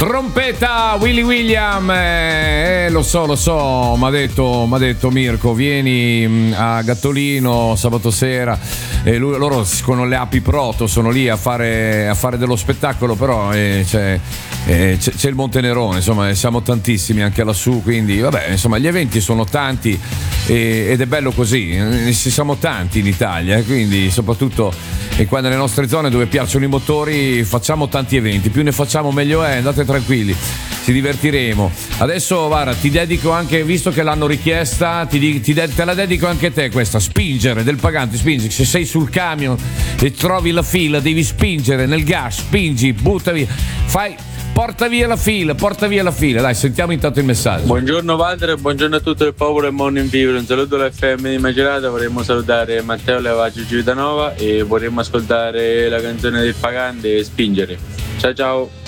Trompeta Willy William, lo so, m'ha detto Mirko, vieni a Gattolino sabato sera, loro con le api proto sono lì a fare dello spettacolo, però c'è il Monte Nerone, insomma siamo tantissimi anche lassù, quindi vabbè, insomma gli eventi sono tanti ed è bello così, siamo tanti in Italia, quindi soprattutto qua nelle nostre zone dove piacciono i motori facciamo tanti eventi, più ne facciamo meglio è, andate tranquilli, ci divertiremo. Adesso guarda, ti dedico anche, visto che l'hanno richiesta, te la dedico anche a te questa, Spingere del Pagante. Spingi, se sei sul camion e trovi la fila devi spingere nel gas, spingi, butta via, porta via la fila, dai, sentiamo intanto il messaggio. Buongiorno Walter, buongiorno a tutto il popolo e Morning Fever, un saluto all'FM di Macerata, vorremmo salutare Matteo Levaggio Civitanova e vorremmo ascoltare la canzone del Pagante, Spingere. Ciao ciao.